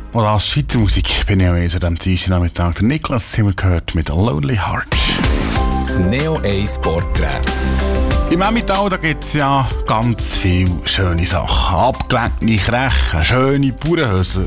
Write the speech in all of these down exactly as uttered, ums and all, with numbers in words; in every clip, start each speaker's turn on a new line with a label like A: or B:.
A: Und als Schweizer Musik bin ich am Eis am Dienstagnachmittag. Der Niklas haben wir gehört mit Lonely Heart.
B: Das Neo eins Porträt.
A: Im Emmental gibt es ja ganz viele schöne Sachen. Abgelenkte Kräche, schöne Bauernhäuser,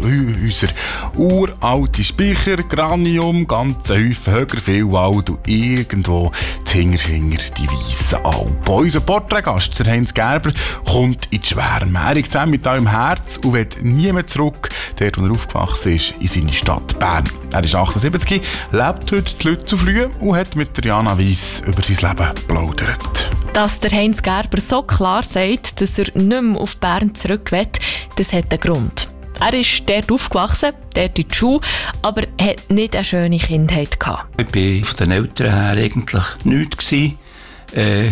A: uralte Speicher, Granium, ganze Häufen Höger, viel Wald und irgendwo hinter die weissen Alpen. Unser Porträtgast, der Heinz Gerber, kommt in die Schwärme. Er ist Emmental im Herz und will nie mehr zurück, dort wo er aufgewachsen ist, in seine Stadt Bern. Er ist achtundsiebzig, lebt heute in Lützelflüh und hat mit der Jana Weiss über sein Leben geplaudert.
C: Dass der Heinz Gerber so klar sagt, dass er nicht mehr auf Bern zurück will, das hat einen Grund. Er ist dort aufgewachsen, dort in der Schule, aber hat nicht eine schöne Kindheit gehabt.
D: Ich war von den Eltern her eigentlich nichts, äh,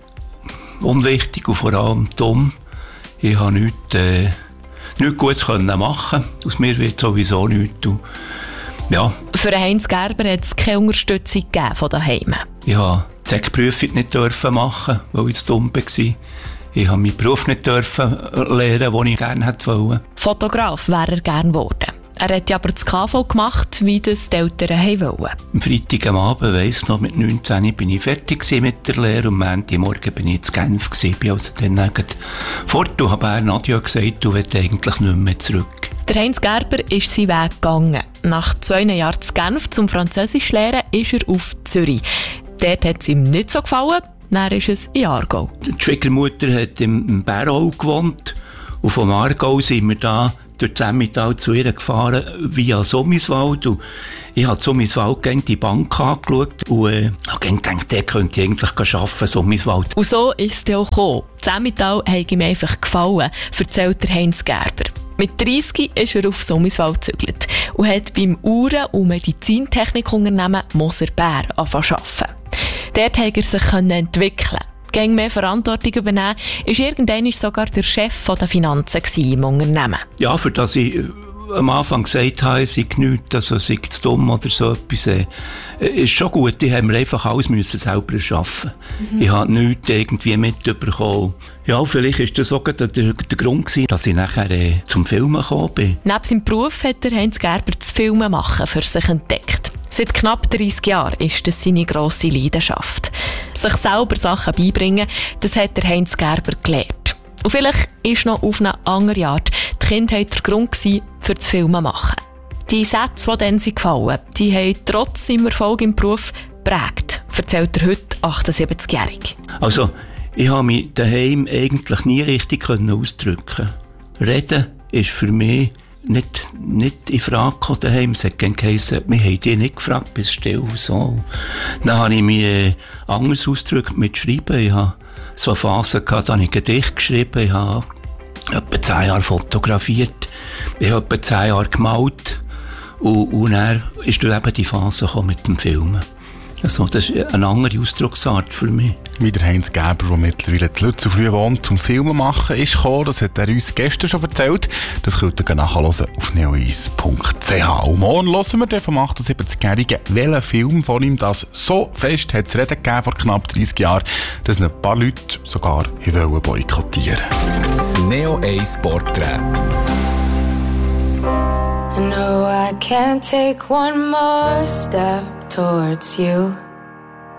D: unwichtig und vor allem dumm. Ich konnte nichts, äh, nichts Gutes machen. Aus mir wird sowieso nichts. Und, ja.
C: Für Heinz Gerber hat es keine Unterstützung gegeben von daheim.
D: Ich durfte die Sek-Prüfung nicht machen, weil ich zu dumm war. Ich durfte meinen Beruf nicht lernen, den ich gerne wollte.
C: Fotograf wäre er gerne geworden. Er hat aber das K V gemacht, wie das die Eltern wollten.
D: Am Freitag am Abend, weiss noch, mit neunzehn bin ich fertig mit der Lehre und am Montagmorgen bin ich in Genf. Ich bin also dann fort und habe Nadia gesagt, du willst eigentlich nicht mehr zurück.
C: Der Heinz Gerber ist seinen Weg gegangen. Nach zwei Jahren in Genf zum Französisch lernen ist er auf Zürich. Dort hat es ihm nicht so gefallen, dann ist es in Aargau.
D: Die Schwiegermutter hat im Bärau gewohnt und vom Aargau sind wir da durch das Emmental zu ihr gefahren, via Sommiswald. Und ich habe Sommiswald gegen die Bank angeschaut und äh, habe gedacht, der könnte ich eigentlich arbeiten, Sommiswald.
C: Und so ist es dann auch gekommen. Das Emmental hat ihm einfach gefallen, erzählt der Heinz Gerber. Mit dreissig ist er auf Sommiswald gezügelt und hat beim Uhren- und Medizintechnikunternehmen Moser Bär angefangen zu arbeiten. Dort konnte er sich entwickeln. Gegen mehr Verantwortung übernehmen, war irgendwann sogar der Chef der Finanzen im Unternehmen.
D: Ja, für das ich am Anfang gesagt habe, ich sei nichts, also sei zu dumm oder so etwas, äh, ist schon gut. Die haben wir einfach alles müssen selber erschaffen. Mhm. Ich habe nichts irgendwie mitbekommen. Ja, vielleicht war das sogar der, der, der Grund gewesen, dass ich nachher äh, zum Filmen gekommen bin.
C: Neben seinem Beruf hat der Heinz Gerber das Filmen machen für sich entdeckt. Seit knapp dreissig Jahren ist das seine grosse Leidenschaft. Sich selber Sachen beibringen, das hat der Heinz Gerber gelernt. Und vielleicht war noch auf eine andere Art die Kindheit der Grund für das Filmen machen. Die Sätze, die dann gefallen, die haben trotz seinem Erfolg im Beruf geprägt, erzählt der heute achtundsiebzigjährige.
D: Also, ich konnte mich daheim eigentlich nie richtig ausdrücken. Reden ist für mich nicht, nicht in Frage gekommen daheim. Es hat geheißen, wir haben dich nicht gefragt, bist still und so. Dann habe ich mich äh, anders ausgedrückt mit Schreiben. Ich hatte so eine Phase gehabt, da habe ich Gedicht geschrieben. Ich habe etwa zehn Jahre fotografiert. Ich habe etwa zehn Jahre gemalt. Und, und dann ist dann eben die Phase gekommen mit dem Filmen. Also, das ist eine andere Ausdrucksart für mich.
A: Wie der Heinz Gerber, der mittlerweile in Lützelflüh wohnt, zum Filmen machen ist gekommen. Das hat er uns gestern schon erzählt. Das könnt ihr nachhören auf neo eins punkt c h. Und morgen hören wir dann vom achtundsiebzigjährigen, welchen Film von ihm das so fest hat es Reden gegeben vor knapp dreissig Jahren, dass ein paar Leute sogar wollen boykottieren.
B: Das Neo eins Porträt.
E: I know I can't take one more step towards you.